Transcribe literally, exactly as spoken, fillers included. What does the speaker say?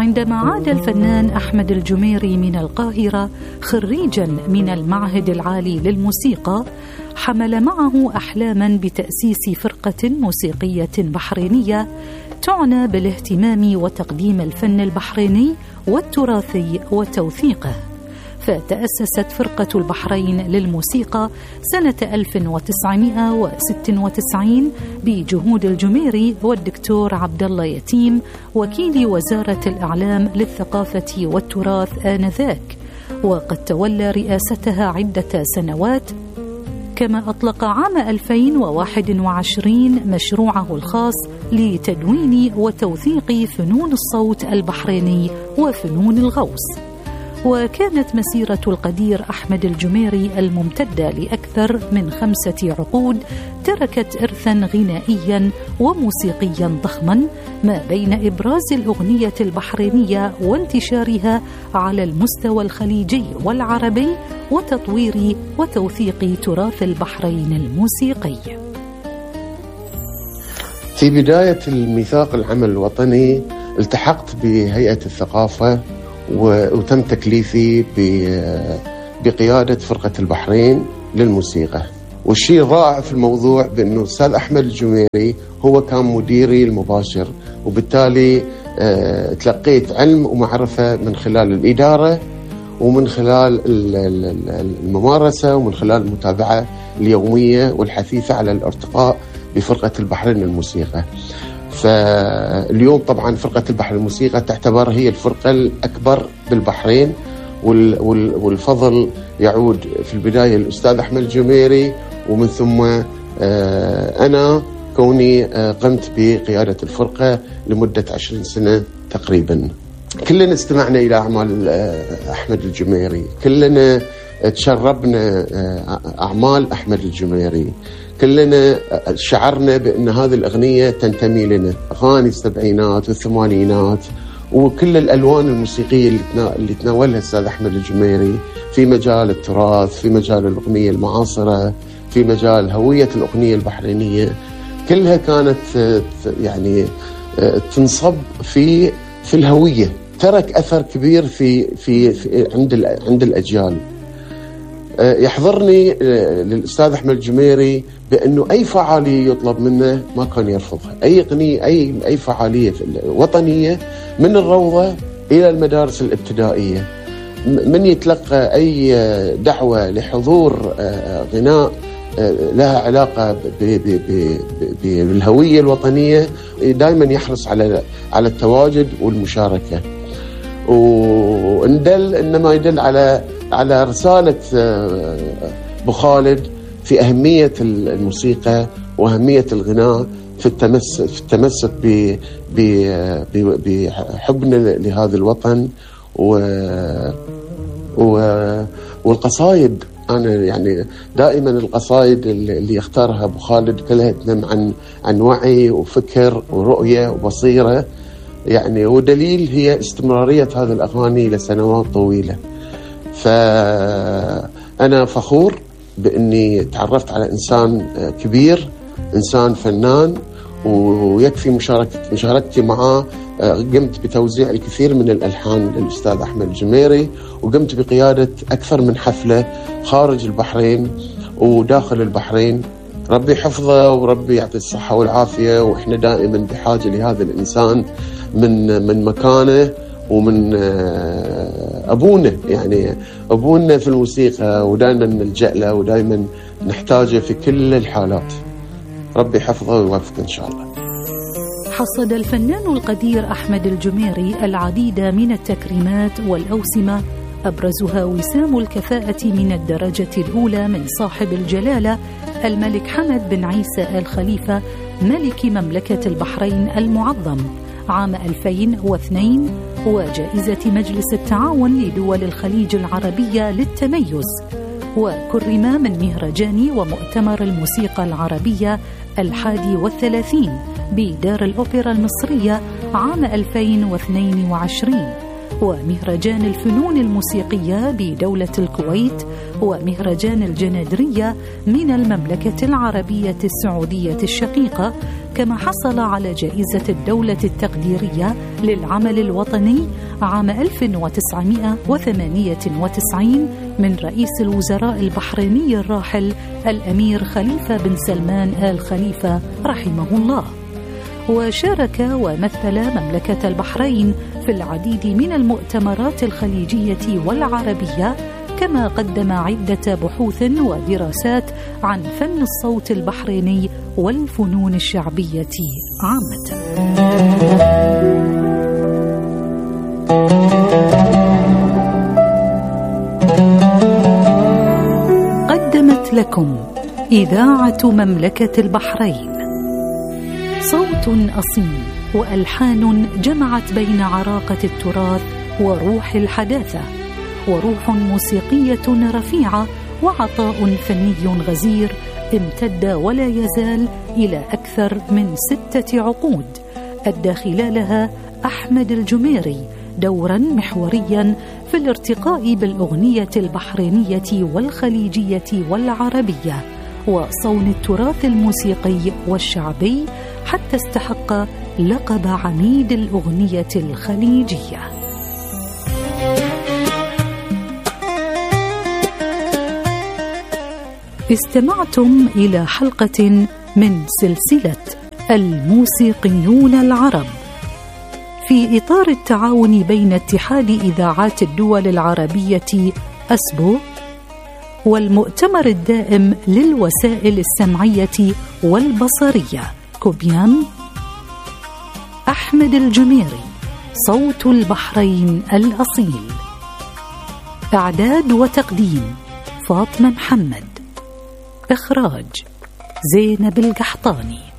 وعندما عاد الفنان أحمد الجميري من القاهرة خريجا من المعهد العالي للموسيقى، حمل معه أحلاما بتأسيس فرقة موسيقية بحرينية تعنى بالاهتمام وتقديم الفن البحريني والتراثي وتوثيقه. فتأسست فرقة البحرين للموسيقى سنة ألف وتسعمائة وستة وتسعين بجهود الجميري والدكتور عبد الله يتيم وكيل وزارة الإعلام للثقافة والتراث آنذاك، وقد تولى رئاستها عدة سنوات. كما أطلق عام ألفين وواحد وعشرين مشروعه الخاص لتدوين وتوثيق فنون الصوت البحريني وفنون الغوص. وكانت مسيرة القدير أحمد الجميري الممتدة لأكثر من خمسة عقود تركت إرثاً غنائياً وموسيقياً ضخماً ما بين إبراز الأغنية البحرينية وانتشارها على المستوى الخليجي والعربي وتطوير وتوثيق تراث البحرين الموسيقي. في بداية الميثاق العمل الوطني التحقت بهيئة الثقافة وتم تكليفي بقيادة فرقة البحرين للموسيقى. والشيء الرائع في الموضوع بأنه الأستاذ أحمد الجميري هو كان مديري المباشر، وبالتالي تلقيت علم ومعرفة من خلال الإدارة ومن خلال الممارسة ومن خلال المتابعة اليومية والحثيثة على الارتقاء بفرقة البحرين للموسيقى. فاليوم طبعا فرقة البحرين للموسيقى تعتبر هي الفرقة الأكبر بالبحرين، والفضل يعود في البداية للأستاذ أحمد الجميري، ومن ثم أنا كوني قمت بقيادة الفرقة لمدة عشرين سنة تقريبا. كلنا استمعنا إلى أعمال أحمد الجميري، كلنا تشربنا أعمال أحمد الجميري، كلنا شعرنا بأن هذه الأغنية تنتمي لنا، أغاني السبعينات والثمانينات وكل الألوان الموسيقية اللي تناولها الأستاذ أحمد الجميري في مجال التراث، في مجال الأغنية المعاصرة، في مجال هوية الأغنية البحرينية، كلها كانت يعني تنصب في في الهوية. ترك أثر كبير في في, في عند عند الأجيال. يحضرني للأستاذ أحمد الجميري بأنه أي فعالية يطلب منه ما كان يرفضها، أي أغنية أي أي فعالية وطنية من الروضة إلى المدارس الابتدائية، من يتلقى أي دعوة لحضور غناء لها علاقة بالهوية الوطنية دائما يحرص على على التواجد والمشاركة. وندل إنما يدل على على رسالة أبو خالد في أهمية الموسيقى وأهمية الغناء في التمسك في التمسك بحبنا لهذا الوطن. والقصايد، أنا يعني دائما القصايد اللي يختارها أبو خالد كلها تنم عن عن وعي وفكر ورؤية وبصيرة، يعني ودليل هي استمرارية هذه الأغاني لسنوات طويلة. فأنا فخور بأني تعرفت على إنسان كبير، إنسان فنان، ويكفي مشاركة مشاركتي معه قمت بتوزيع الكثير من الألحان للأستاذ أحمد الجميري، وقمت بقيادة أكثر من حفلة خارج البحرين وداخل البحرين. ربي حفظه وربي يعطي الصحة والعافية، وإحنا دائما بحاجة لهذا الإنسان من من مكانه ومن أبونا، يعني أبونا في الموسيقى، ودائما نلجأ له ودائما نحتاجه في كل الحالات. ربي حفظه ويوفقه إن شاء الله. حصد الفنان القدير أحمد الجميري العديد من التكريمات والأوسمة، أبرزها وسام الكفاءة من الدرجة الأولى من صاحب الجلالة الملك حمد بن عيسى آل خليفة ملك مملكة البحرين المعظم عام ألفين واثنين، وجائزة مجلس التعاون لدول الخليج العربية للتميز، وكرم من مهرجان ومؤتمر الموسيقى العربية الحادي والثلاثين بدار الأوبرا المصرية عام ألفين واثنين وعشرين، ومهرجان الفنون الموسيقية بدولة الكويت، ومهرجان الجنادرية من المملكة العربية السعودية الشقيقة كما حصل على جائزة الدولة التقديرية للعمل الوطني عام ألف وتسعمائة وثمانية وتسعين من رئيس الوزراء البحريني الراحل الأمير خليفة بن سلمان آل خليفة رحمه الله. وشارك ومثل مملكة البحرين في العديد من المؤتمرات الخليجية والعربية، كما قدم عدة بحوث ودراسات عن فن الصوت البحريني والفنون الشعبية عامة. قدمت لكم إذاعة مملكة البحرين صوت أصيل وألحان جمعت بين عراقة التراث وروح الحداثة، وروح موسيقية رفيعة وعطاء فني غزير امتد ولا يزال إلى أكثر من ستة عقود، أدى خلالها أحمد الجميري دورا محوريا في الارتقاء بالأغنية البحرينية والخليجية والعربية وصون التراث الموسيقي والشعبي، حتى استحق لقب عميد الأغنية الخليجية. استمعتم إلى حلقة من سلسلة الموسيقيون العرب في إطار التعاون بين اتحاد إذاعات الدول العربية أسبو والمؤتمر الدائم للوسائل السمعية والبصرية كوبيام. أحمد الجميري صوت البحرين الأصيل. إعداد وتقديم فاطمة محمد. إخراج زينب القحطاني.